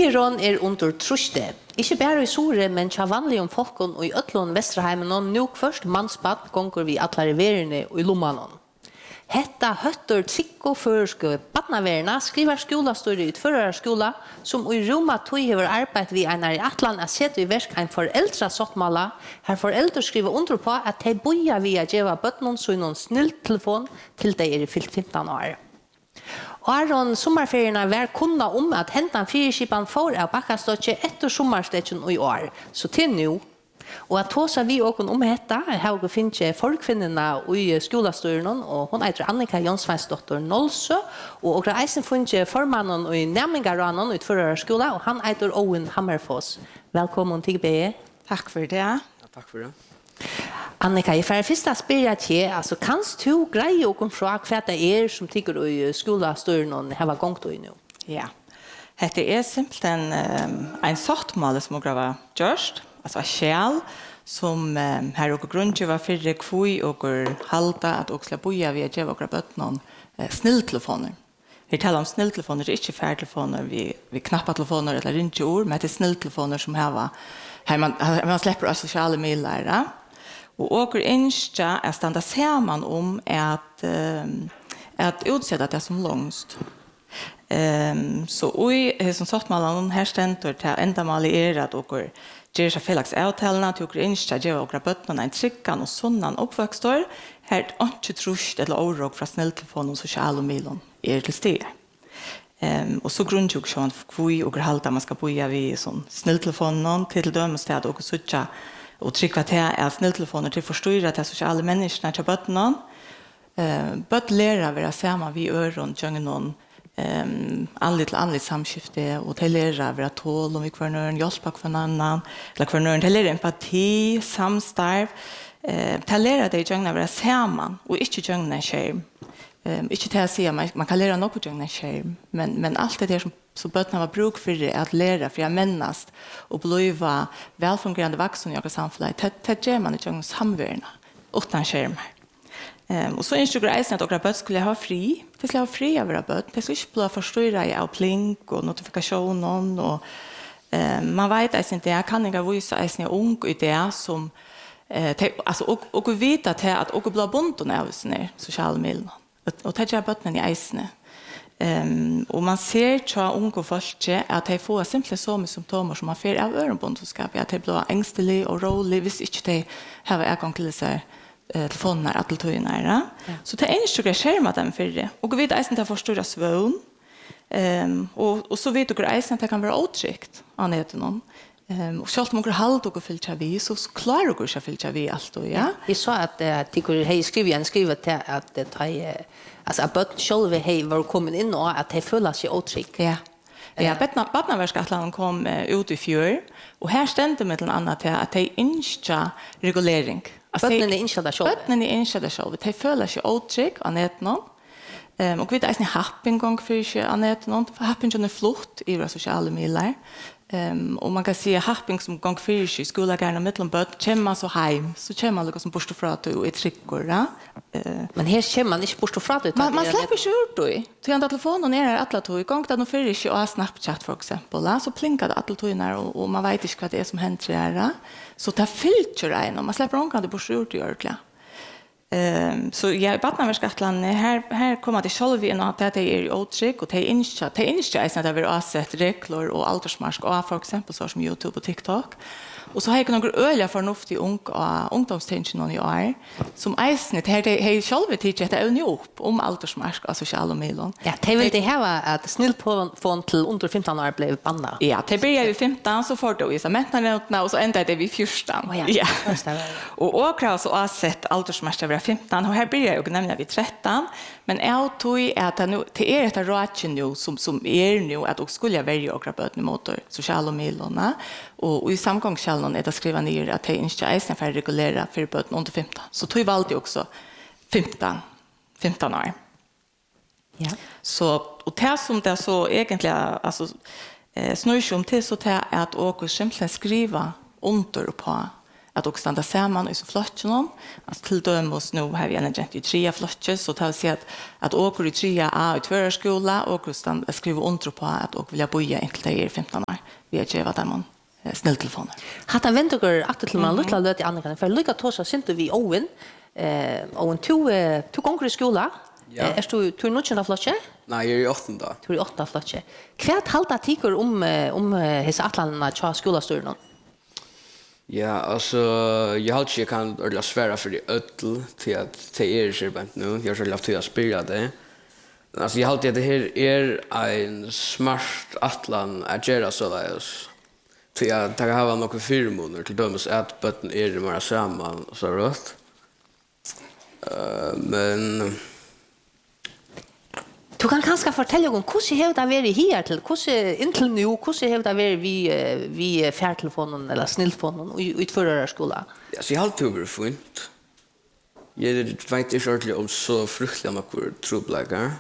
Byrån under truste. Ikke bare i Sore, men tja vanlig om folkene og i Øtlån Vesterheimen og nå først mannspatt gonger vi atlare verene og i Lommanon. Hetta høtter trikko førske badnaverna skriver skolastøyre ut skola som i Roma tog hever arbeid vi einar i Atlan at sette i verk en foreldra sottmala. Her foreldre skriver under på at de boja via djeva bøtnon så noen snilltelefon til de fylt 15 år. Aron sommarferierna var kunna om at hentan fyrskipan får av bakkastotje etter sommarstetsjen i år, så til nå. Og at tåsa vi åken om hetta, har vi finnet folkfinnena i skolastøyren, og hun heter Annika Jonsveinsdotter Nolsø, og åkra eisen finnet formannen i Nemingaranen ut for skola, og han heter Owen Hammerfoss. Velkommen til BE. Takk for det. Ja, takk for det. Annika, jeg får først spørre til, altså, kan du greie åken fra hva det som tykker i skolastøyren har gått i nå? Ja. Dette simpelthen en sottmål som har gjort, alltså själ som här och grund var för kvui och halta att också boja vi ge och bött någon snilltelefoner. Vi talar om snilltelefoner, inte färdtelefoner, vi knappa telefoner eller inte ord, men det är snilltelefoner som här man släpper sociala medier. Och insta är standa samman om att utsätta det som långst. Så i som sagt man här ständer till ändamål att och ger sig felax avtalena till okra insta geva okra bötterna en tryggan och sånnan uppväxtår här inte trust eller oro från snälltelefonen och sociala medier till steg. Och så grundjuktion kvui och halta man ska boja vid sån snälltelefonen till dömestad och sucha och trygga till är snälltelefoner till förståra till sociala människorna till bötterna. Bött lära vara samma vid öron tjängen någon anlit samskifte och till lära vara tål om vi kvarnören hjälpa för en annan eller kvarnören till lära empati samstarv till lära det jungna vara samman och inte jungna skärm inte till att säga man kan lära något jungna skärm men allt det som så bötna var bruk för det att lära för att männast och bliva välfungerande vuxna i vårt samhälle det ger man i jungna samvärna utan skärmar. Och så insåg jag att några böt skulle ha fri. Det skulle ha fri av våra böt. Det skulle inte bli förstörda av plink och notifikationer. Och, man vet att jag kan inte visa att jag är ung i det som... alltså, och veta att jag blir bunden av sina sociala medier. Och det är bötnen i eisene. Och man ser att unga folk att de får simpelthen så med symptomer som man får av öronbondskap. Att de blir ängstliga och roliga hvis inte de har ägång till sig telefoner att tilltøyna. Så det är inte skärma dem för det. Och vi vet att det förstöra svån. Och så vet du att det kan vara otryggt av näten. Och självt om du halt och fyllta vi så klarar du att fyllta vi allt då, ja. Jag sa att tycker hej skrivit till att det alltså att bött själva hej var kommit in och att det följer sig otryggt. Ja. Ja, Barnaverkskatlan kom ut i fjör och här stämde med bland annat att det inte regulering. Bötnen är inställda själva. Bötnen är inställda själva. De följer sig otrygg av näten. Och vi vet att happen gång för sig av näten. Happen är flukt i våra sociala medier. Och man kan säga happen som gång för sig skulle gärna mellan böt kommer så hem så kommer man liksom bort från att och är tryggor. Men här kommer man inte bort från det. Man släpper sig ut då. Till andra telefonen är alla två gång där de för sig och Snapchat för exempel. Så plinkar det alla två när och man vet inte vad det är som händer där. Så det filter en och man släpper omkring det bort ut ordentligt. Så ja, Barnaverkskatlan här kommer det själv in att det är otrygg och det är inte att det vill avsätta regler och aldersmarsk och för exempel så som YouTube och TikTok. Och så har jag några öliga förnuftig ungdomstänken i år som eisnet här det själva teacher det är upp om aldersmarsk och sociala medier. Ja, det vill det här att snilltelefon till under 15 år blev bannat. Ja, det börjar vid 15 så får det visa mättnaderna och så ändrar det vid 14. Ja. Och krav så avsett aldersmarsk över 15 och här börjar jag nämna vid 13 men jag tror att det nu till är ett råd nu som är nu att också skulle välja och grabba ut mot sociala medier och i samgångskällan är det skriva ner att det inte är för att regulera för böten under 15. Så tog vi alltid också 15 år. Ja. Så och det som det så egentligen alltså snurr om till så att åka simpelthen skriva under på att också stanna samman i så flotchen. Alltså till dömos nu har vi en gent i 3 flotcher så tar vi se att åker i 3A i tvärskola och skriver under på att och vilja boja enkelte i 15 år. Vi har gett dem snälltelefoner. Hatta väntar att till man lutla löt i andra för lycka tosa synte vi Owen Owen to gånger i skola. Ja. Är du någon flotche? Nej, jag är i 8. Du är i 8 flotche. Kvärt halta tiker om hesa atlanna cha skolastorna. Ja, alltså jag har inte kan ordla svära för det ödel till att det är serbent nu. Jag har lagt till att spela det. Alltså jag har alltid att det här är en smart atlan att göra så där. Så jag tar ha några firmoner till dömes att bötten är mer samman och så rätt. Men Du kan kanske fortälja om hur har det varit här till? Hur intill nu, hur har det varit vi färdtelefonen eller snilltelefonen i förra skola? ja, så jag har alltid varit fint. Jag vet inte ordentligt om så fruktiga några trubbläggar.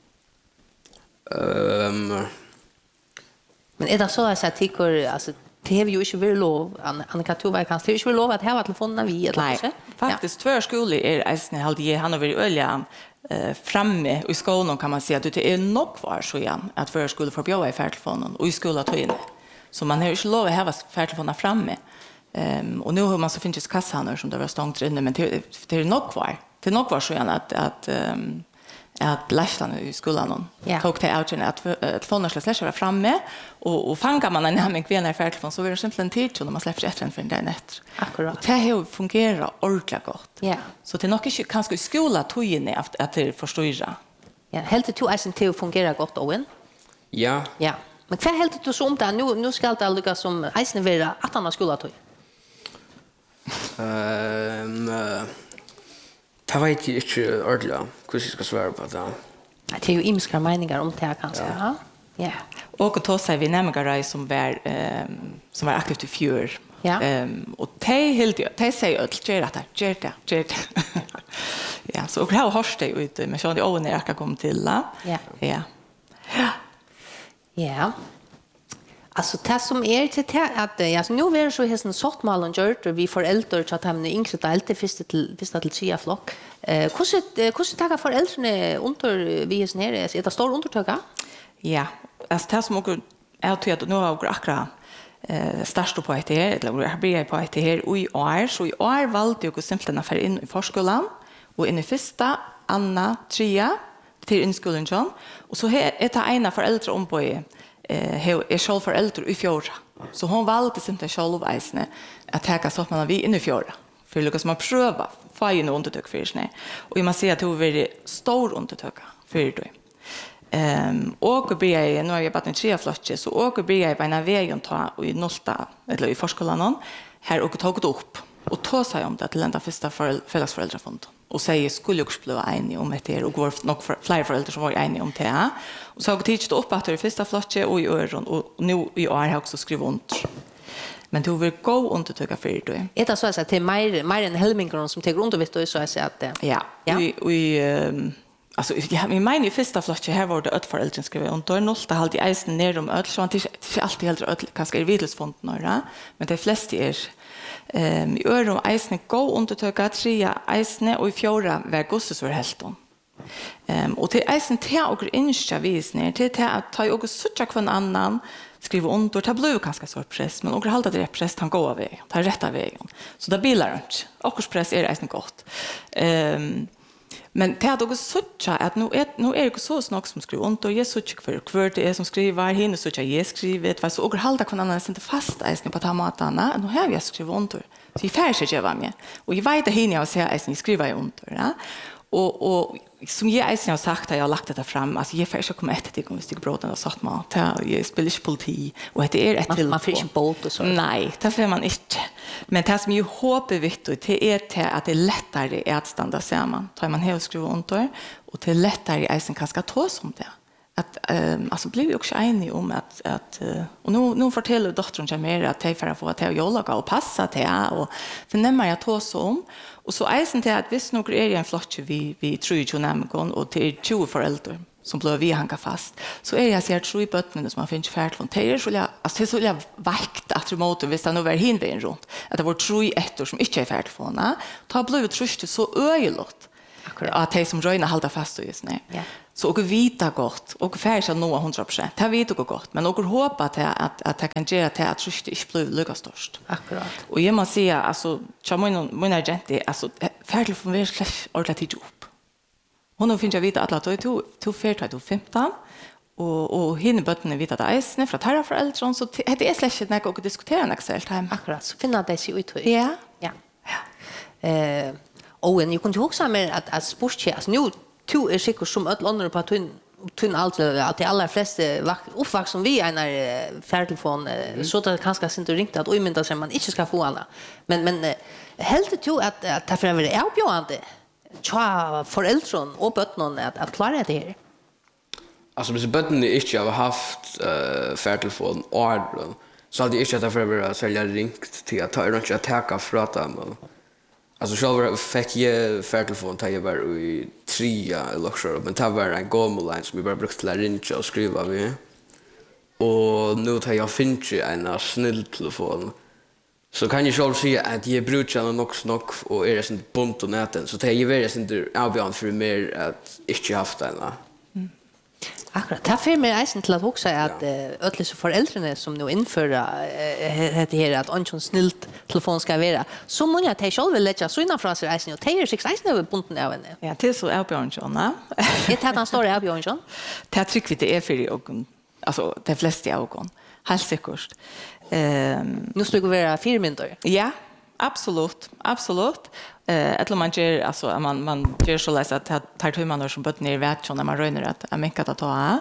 Men är det så att tycker alltså det har ju inte varit lov Annika Tuva kanske det har inte varit lov att ha telefonerna vi eller Nej, faktiskt tvärskola är alltid han har varit ölja framme i skolan kan man säga att det är nog kvar så igen att förskola får bjöa i färdtelefonen och i skolan ta in. Så man har ju inte lov att ha färdtelefonerna framme. Och nu har man så finns kassan som det var stångt inne men det är nog kvar. Det är nog kvar så igen att läsarna i skolan tog det out att telefonen skulle släppa framme och fangar man en med kvinna i färdtelefon så är det simpelthen tid när man släpper efter en för internet. Akkurat. Och det har fungerat ordentligt gott. Ja. Så det är nog inte kanske i skolan tog in att det förstår. Ja, helt du är inte fungera gott Owen. Ja. Ja. Men vad helt du som där nu ska det lyckas som eisen vara att han skola tog. Det vet jag inte ordentligt hur jag ska svara på det. Det är ju imskra meningar om det här kanske. Ja. Ja. Och då säger vi nämligen som var aktivt i fjör. Ja. Och de säger att gör det. Ja, så och jag har hört det ute men så det Owen jag kan komma till. Ja. Ja. Ja. Alltså det som är till det att alltså nu är det så hästen sortmalen gjort och vi föräldrar så att han yngre alltid första till 3 flock. Hur tar föräldrarna under vi är nere är det stor undertöga? Ja, alltså det som också är till att nu har jag akkurat startat på det här eller jag börjar på det här och i år så i år valde jag simpelthen att in i förskolan och in i första, andra, tredje till inskolan John och så är det ena föräldrar om på är själv förälder i fjärde. Så hon valde simpelthen själv eisne att ta så att man vi in i fjärde. För lyckas man pröva få in undertök för sig. Och man ser att det var väldigt stor undertök för det. Och blir jag nu har jag bara en 3 flotche så och blir jag på en vägen ta i nollta eller i förskolan här och tagit upp och ta sig om det till den första föräldrafond och säger skulle jag bli enig om det och går nog fler föräldrar som var eniga om det. Och så har jag tittat upp att det första flotche och i öron och nu i år har jag också skrivit under. Men du vill gå undertöka för det. Är det så att det är mer än helmingarna som tar under vet du så att säga att ja. Alltså ja, min mening i första flotche här var det att föräldern skrev under nollta halt i eisen ner om öll så han inte alltid helt öll kanske är videlsfond några men de flesta är i öron eisen gå undertöka 3 eisen och i fjärde var gosses för helton. Och till eisen till och inska visner till att ta och sucha kvar en annan skriva under ta blue kanske så press men och hålla det press han går av vägen ta rätta vägen så det bilar inte och press är eisen gott. Men det har också sucha att nu är det så snack som skriver under jag sucha för kvart det är som skriver hinner sucha jag skriver vad så och hålla kvar en annan inte fast eisen på ta matarna nu har jag skrivit under så i färse jag var med och jag vet att hinner jag säga eisen skriver under ja och som jag har sagt att jag har lagt det fram alltså jag får komma efter det kommer stiga bråten och sagt man jag spelar inte politi och det är ett till man får inte bot och så. Nej, det får man inte. Men det som jag hoppas viktigt det är att det är lättare att stanna samman. Tar man helt skriva under och det är lättare att sen kanske ta som det. Att alltså blir vi också eniga om att och nu fortäller dottern till mig att jag får få att jag jobba och passa till och det nämmer jag ta så om och så eisen till att visst nog är det en flotche vi tror ju nämligen och till 20 föräldrar som blev vi hanga fast. Så jag ser tror i bötterna som man finns färdlån. Det är så jag vakt att du måste visst nu var hinvägen runt. Att det var tror ettor som inte är färdlåna. Ta blev trust så öjlott. Att det som röjna hålla fast och just nej. Så och vita gott och färsa nå 100%. Det vet du gott, men och hoppas att det kan göra till att trust inte blir lika störst. Akkurat. Och jag måste säga alltså min agent alltså färdlån från väl ordentligt upp. Hon finns jag vita att to färta till 15 och hinner bötterna vita det är för att här föräldrar så det är släkt när jag diskuterar nästa hem. Akkurat. Så finna det sig ut. Ja. Och en jag kunde också med att sportche alltså nu två är säkert som alla andra på tunn allt att de allra flesta uppvax som vi är när färdtelefon så att det kanske inte ringt att omynda sig man inte ska få alla. Men helt tror att det för är avbjörande. Tja föräldrar och bötnon att klara det här. Alltså hvis bøttene ikke har haft färdtelefon og så hade jag inte att för sälja ringt till att ta inte att täcka fra dem. Alltså själv fick jag färdtelefon till jag var i 3 eller så men det var en gammal line som vi bara brukade till att ringa och skriva vi. Och nu tar jag finns en snill telefon. Så kan jag själv säga att jag brukar nog och är det sånt bunt och näten så det är ju inte avbjörande för mer att inte haft den. Akkurat. Det får mig eisen til at også at ötlig så foreldrene som nu innfører dette her at ikke snilt telefon skal være, så må jeg til selv lette så innanfra seg eisen, og det er sikkert eisen over bunten av henne. Ja, det är så avbjörnsjön. Det er den store avbjørnsjön. Det är tryck vi det är för i ögon. Alltså de flesta ögon. Helt säkert. Nu skulle det vara 4 minuter. Ja, absolut. Eller man gör alltså man gör så läs att tar två månader som bott ner vet när man röner att mycket att ta.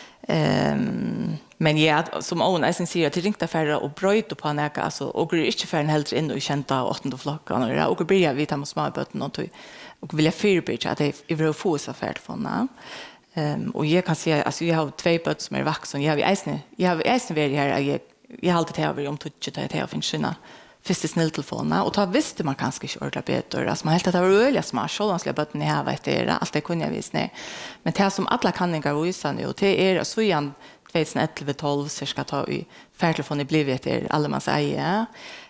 Men ja, som own I säger att det ringte färre och bröt på näka alltså och är inte för en helt in och känta 8:e flockan och börja vi tar små botten och vill jag förbättra att det är bra få så färt från. Och jag kan säga alltså jag har 2 bott som är vuxna. Jag har eisen väl här jag har alltid tävlat om touch det här finns sina första snilltelefonerna och då visste man kanske inte ordla bättre. Alltså man helt att det var öliga smart så man skulle bara ni här vet det allt det kunde jag visst nej. Men det som alla kanningar visar nu och det är så igen 2011-12 så ska ta i färdtelefon i blivit det alla man säger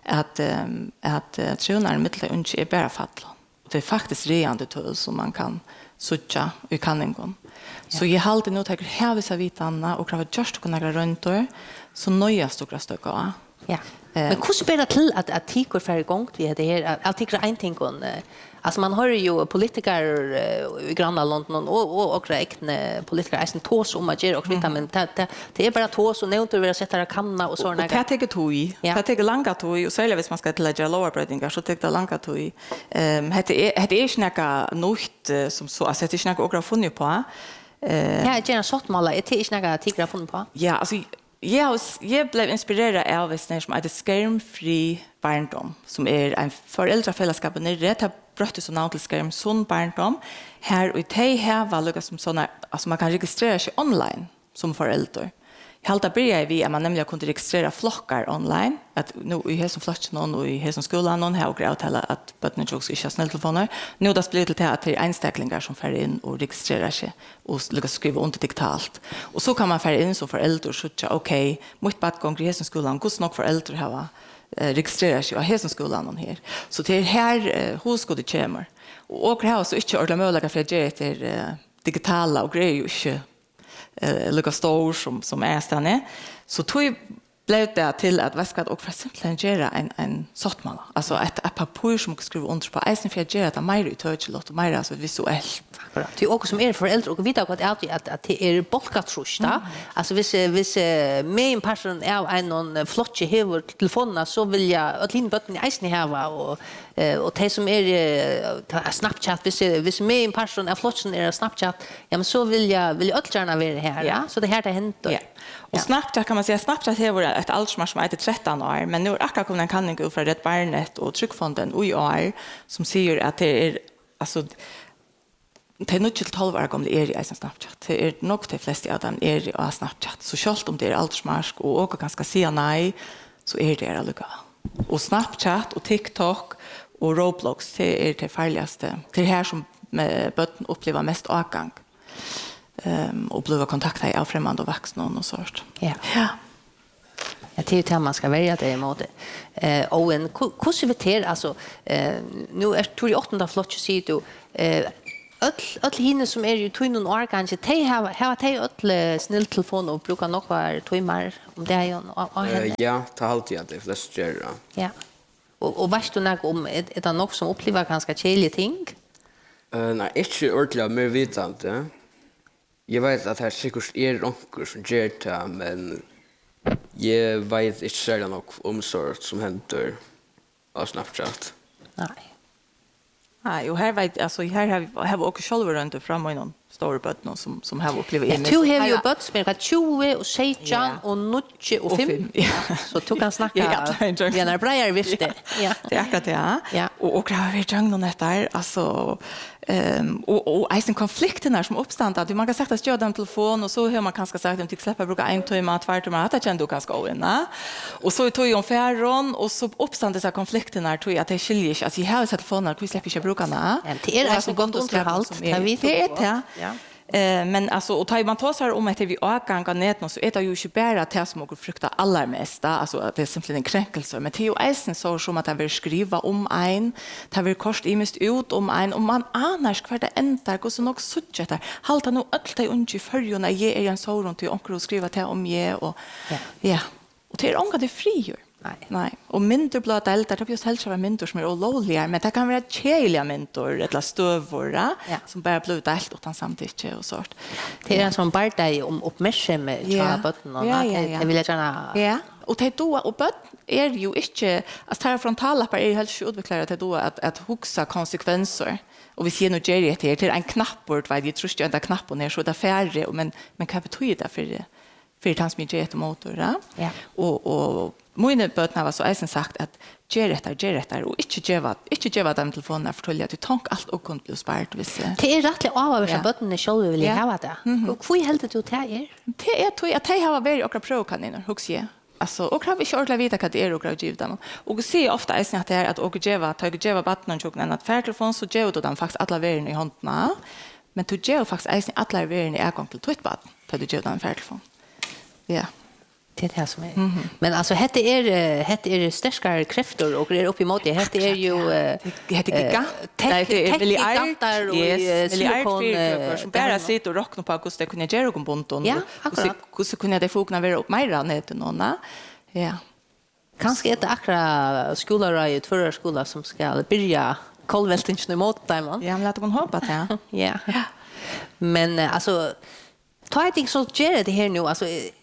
att tronar mittel och är bara fattla. Och det är faktiskt reande tool som man kan söka i kanningen. Så jag har alltid nog tagit här vissa vitanna och kravat just kunna runt då så nöjas du stöka. Ja. Men hur spelar till att tiker för igång vi det här att tycker en ting kon alltså man har ju politiker i grannland och räkna politiker är tås om att göra och vita men det är bara tås och nämnt att sätta kanna och såna det tar tog det tar långa tog och särskilt hvis man ska lägga lower breeding så tar det långa tog det är snacka något som så alltså det är snacka och funnit på ja gärna sortmala det är snacka tigra funnit på ja alltså jag blev inspirerad av en som heter Skärmfri barndom som är en föräldrafällskap och det har brötts så namn till Skärm sån barndom här och det här var lika som såna alltså man kan registrera sig online som förälder. Helt börjar vi att man nämligen kunde registrera flockar online att nu i hela flocken någon och i hela skolan någon här och avtala att barnen också ska snälltelefoner. Nu det blir det att det är enstäcklingar som för in och registrerar sig och lyckas skriva under digitalt. Och så kan man för in så förälder så att okej, mitt barn går i hela skolan, hur snart föräldrar har registrerar sig i hela skolan någon här. Så det är här hos går det kommer. Och här så inte ordla möjliga för att göra det digitala och grejer ju inte lika stor som är stanne så tog blev det till att vaskat och för simpelt göra en sortmala alltså ett papper som ska skriva under på isen för att göra det mer utöjligt och mer alltså visuellt akkurat det är också som är föräldrar och vita att det är bolkatrusta alltså vis med en person är en flotche hevur telefonerna så vill jag att lin botten i isen här och det som är Snapchat vis med en person är flotchen är Snapchat ja men så vill jag gärna vara här ja så det här det händer ja. Och Snapchat kan man säga Snapchat har ett altsmars som heter 13 år men nu akkurat kom en kanning från Rätt Barnet och Tryckfonden i år som säger att det är alltså det är nog till 12 år gamla är i Snapchat. Det är nog de flesta av dem är i Snapchat. Så självt om det är altsmars och ganska säga nej så är det lugga. Och Snapchat och TikTok och Roblox det är det farligaste. Det är här som bötten upplever mest avgång. och bli kontaktad av främmande och vuxna och sånt. Ja. Ja. Ja, det är ju det man ska välja det emot. Och en kursivitet, alltså, nu är det 8:e flott, säger du, öll hinne som är ju tog någon år kanske, de har öll snilltelefon och brukar nog vara timmar om det är ju och henne. Ja, det har alltid att det flest gör det. Ja. Och vad du nog om är det något som upplever ganska kärliga ting? Nej, inte ordentligt mer vitande. Jag vet att det säkert är onker som gör det, men jag vet inte särskilt nog om sånt som händer av Snapchat. Nej. Nej, och här vet alltså här har vi också själva runt fram i någon stora bötten som har upplevt Ja, du har ju bött som är 20 och 16 och 9 och 5. Så du kan snacka vi när bredare vifte. Ja. Det är akkurat det. Ja. Och har vi jungen och detta alltså och en konflikten där som uppstått att man kan sagt att jag den telefon och så hör man kanske sagt att de släpper bruka 1 timme 2 timmar att det kände ganska oinna. Och så tog jag om färron och så uppstod dessa konflikten där tror jag att det skiljer sig. Alltså jag har telefonen att vi släpper inte bruka na. Det är alltså gott underhållt. Det är det. Ja. Men alltså och tar man tar så här om att vi avgångar nätet så är det ju inte bara det som går frukta allra mest alltså att det är simpelthen en kränkelse men det är ju eisen så som att det vill skriva om en det vill kost imist ut om en och man annars kvar det ändar och så nog suget där halta nog allt det unge förjorna ge är en så runt till onkel och skriva till om ge och ja och det är onkel det frier. Nej. Och myntor blå delta, det är just helst av myntor som är ololiga, men det kan vara kärliga myntor eller stövvåra som bara blir delt utan samtidigt och sånt. Det är en sån barndej om uppmärksamhet med bötten och det vill jag gärna. Ja, och det då och bött är ju inte att ta frontallappar är helt utvecklade det då att huxa konsekvenser. Och vi ser nu Jerry det är en knappord vad det tror jag inte knappen ner så där färre men kan betyda för hans midget och motor ja. Och mina bötna var så eisen sagt att Geretta och inte geva dem telefonerna förtälja att du tank allt och kunde bli spart vis. Det är rättligt avvärsa bötna själva vill ha det. Och hur helt det ut här? Det är tror att det har varit och pro-kaniner huxie. Alltså och har vi kört vita vad det är och giv dem. Och se ofta eisen att det är att och geva bötna och en att färtelefon så ger du dem faktiskt alla vägen i handen. Men du ger faktiskt eisen alla vägen i gång till twittbad för du ger dem färtelefon. Ja. Det är det som är. Men alltså hette är starkare krafter och är upp emot det. Hette är ju hette giga. Det är väldigt artar och silikon som bara sitter och rockar på hur det kunde göra och bonton. Ja, hur så kunde det fogna vara upp mer än det någon. Ja. Kanske ett akra skolaröjet förra skola som ska börja kolvältingen emot dem. Ja, men låt dem hoppa det. Ja. Men alltså ta ett så gör det här nu alltså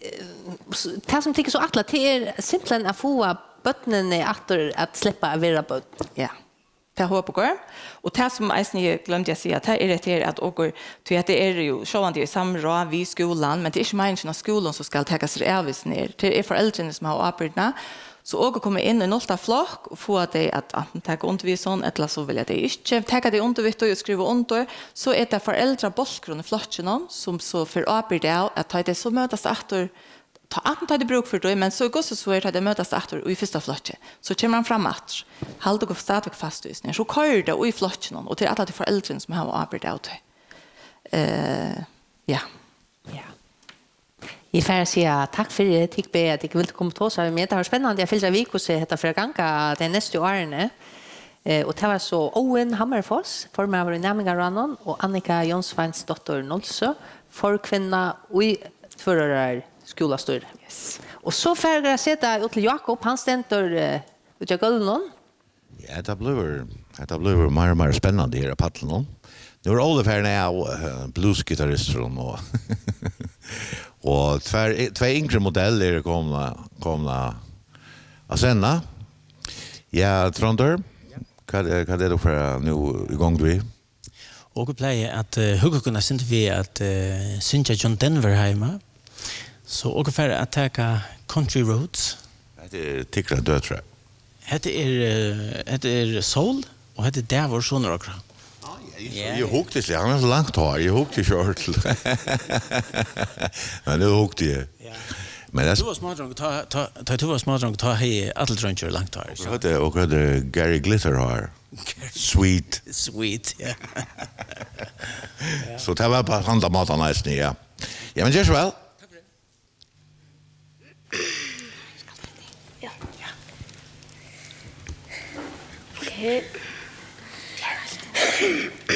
det som tycker så att det är simpelthen att få bötnen att släppa vara bött. Ja. Det hoppas jag. Och det som jag glömde jag säga att det är det att åker till att det är ju så att det är samråd vid skolan men det är inte människorna skolan som ska ta sig övis ner. Det är föräldrarna som har arbetat. Så åker kommer in i nollta flock och få det att ta undervisning eller så vill jag det inte ta det undervisning och skriva under så är det föräldrar bakgrund i flocken som så för arbeta att ta det så mötas efter ta det bruk för det men så går så är det mötas efter i första flocken så kommer man framåt håll det stadigt fast just så kör det i flocken och till alla de föräldrarna som har arbetat ja. I får säga tack för det. Tyck be att jag vill komma till oss med. Det var spännande. Jag fyllde vik och se detta för gånga det nästa åren. Och det var så Owen Hammerfors, formar i Nämningarannon och Annika Jonsveins dotter Nolsö, förkvinna i förra skolastor. Yes. Och så får jag sätta ut till Jakob. Han ständer ut av gulden. Ja, det blir mer och mer spännande här i Pattlen. Nu är Olof här när bluesgitarrister och två yngre modeller komna att sända. Ja, Trondor, vad är det för nu igång du? Och vi plejer att hugga kunna synte vi att synja John Denver hemma. Så och för att ta country roads. Det tycker jag död tror jag. Det är soul och det där var såna också. Jag hukte sig, han är så långt hår. Jag hukte kört. Men nu hukte jag. Men det Du var smådrunk, du var smådrunk, ta hej atletruncher långt här. och hade Gary Glitter har. Sweet. Sweet, ja. Så det var bara handla maten nästan, ja. Ja, men gör så väl. Ja. Okej.